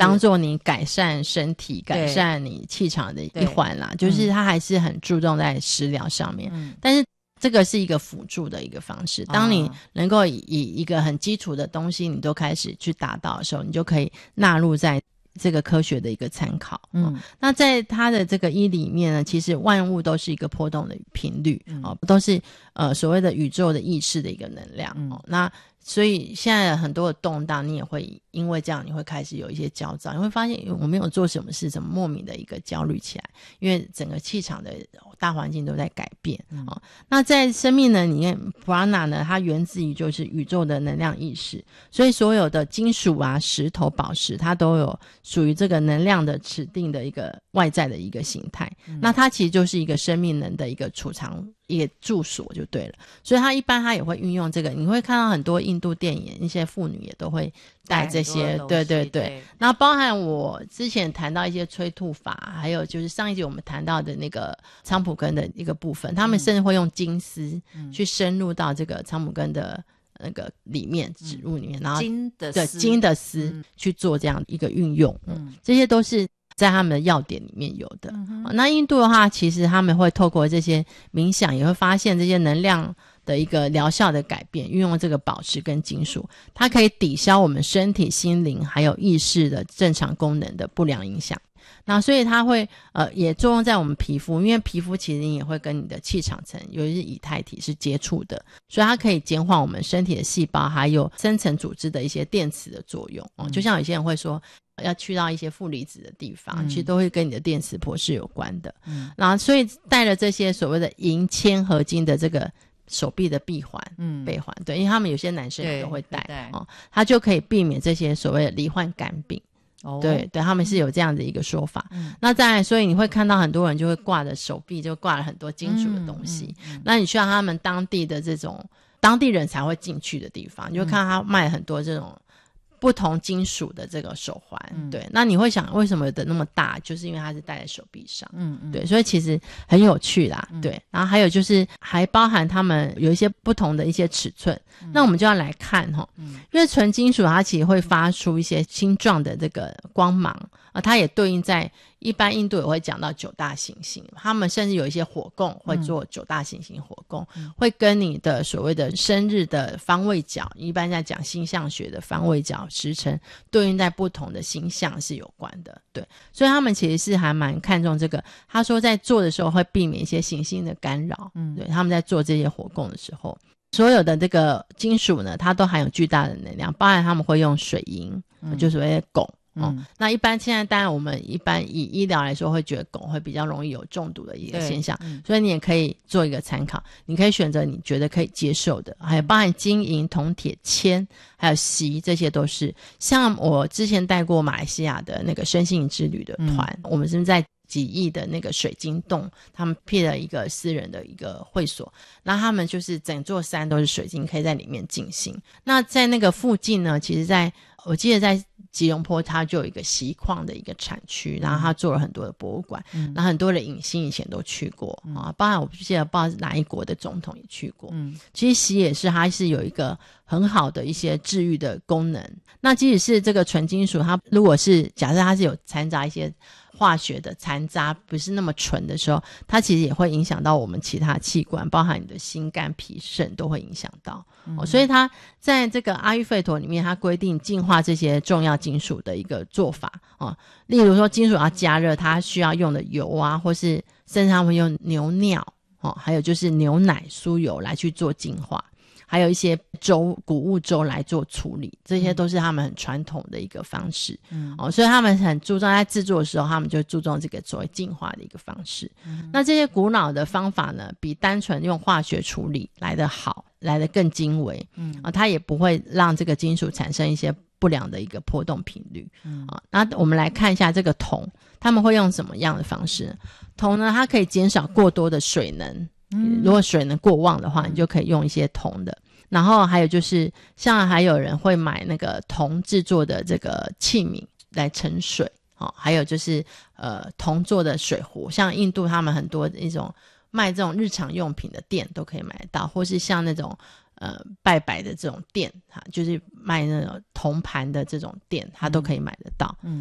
当做你改善身体改善你气场的一环啦，就是它还是很注重在食疗上面，但是这个是一个辅助的一个方式，当你能够以一个很基础的东西你都开始去达到的时候，你就可以纳入在这个科学的一个参考。那在它的这个医里面呢，其实万物都是一个波动的频率，都是所谓的宇宙的意识的一个能量。那所以现在很多的动荡，你也会因为这样你会开始有一些焦躁，你会发现我没有做什么事怎么莫名的一个焦虑起来，因为整个气场的大环境都在改变。那在生命呢里面 Prana 呢，它源自于就是宇宙的能量意识，所以所有的金属啊石头宝石它都有属于这个能量的指定的一个外在的一个形态，那它其实就是一个生命能的一个储藏一个住所就对了，所以它一般它也会运用这个，你会看到很多印度电影一些妇女也都会带这些，对对对。然后包含我之前谈到一些催吐法，还有就是上一集我们谈到的那个菖蒲根的一个部分，他们甚至会用金丝去深入到这个菖蒲根的那个里面植入里面，然后金的丝去做这样一个运用，这些都是在他们的要点里面有的。那印度的话，其实他们会透过这些冥想，也会发现这些能量的一个疗效的改变，运用这个宝石跟金属，它可以抵消我们身体心灵还有意识的正常功能的不良影响。那所以它会也作用在我们皮肤，因为皮肤其实也会跟你的气场层尤其是以太体是接触的，所以它可以减缓我们身体的细胞还有深层组织的一些电磁的作用。就像有些人会说要去到一些负离子的地方，其实都会跟你的电磁波是有关的。然后所以带了这些所谓的银铅合金的这个手臂的臂环背环，对，因为他们有些男生也都会戴它就可以避免这些所谓的罹患肝病。对对，他们是有这样的一个说法。那再来，所以你会看到很多人就会挂着手臂就挂了很多金属的东西，那你去到他们当地的这种当地人才会进去的地方，你就看到他卖很多这种不同金属的这个手环。对，那你会想为什么有的那么大，就是因为它是戴在手臂上。对，所以其实很有趣啦。对，然后还有就是还包含他们有一些不同的一些尺寸，那我们就要来看因为纯金属它其实会发出一些星状的这个光芒它也对应在一般印度也会讲到9大行星，他们甚至有一些火供会做9大行星火供，会跟你的所谓的生日的方位角，一般在讲星象学的方位角时辰对应在不同的星象是有关的。对，所以他们其实是还蛮看重这个，他说在做的时候会避免一些行星的干扰。对，他们在做这些火供的时候，所有的这个金属呢它都含有巨大的能量，包含他们会用水银就所谓的汞那一般现在当然我们一般以医疗来说会觉得汞会比较容易有中毒的一个现象，所以你也可以做一个参考，你可以选择你觉得可以接受的，还有包含金银铜铁铅还有锡，这些都是。像我之前带过马来西亚的那个身心灵之旅的团，我们是在几亿的那个水晶洞，他们辟了一个私人的一个会所，那他们就是整座山都是水晶，可以在里面进行。那在那个附近呢，其实我记得在吉隆坡它就有一个锡矿的一个产区，然后它做了很多的博物馆，然后很多的影星以前都去过包含我不记得不知道是哪一国的总统也去过。其实锡也是它是有一个很好的一些治愈的功能。那即使是这个纯金属，它如果是假设它是有掺杂一些化学的残渣不是那么纯的时候，它其实也会影响到我们其他器官，包含你的心肝脾肾都会影响到所以它在这个阿育吠陀里面，它规定净化这些重要金属的一个做法例如说金属要加热，它需要用的油啊，或是甚至他们用牛尿还有就是牛奶酥油来去做净化，还有一些粥谷物粥来做处理，这些都是他们很传统的一个方式所以他们很注重在制作的时候，他们就注重这个所谓净化的一个方式那这些古老的方法呢，比单纯用化学处理来得好，来得更精微它也不会让这个金属产生一些不良的一个波动频率那我们来看一下这个铜，他们会用什么样的方式。铜呢，它可以减少过多的水能如果水能过旺的话，你就可以用一些铜的。然后还有就是像还有人会买那个铜制作的这个器皿来盛水还有就是铜做的水壶，像印度他们很多一种卖这种日常用品的店都可以买得到，或是像那种拜拜的这种店就是卖那种铜盘的这种店，它都可以买得到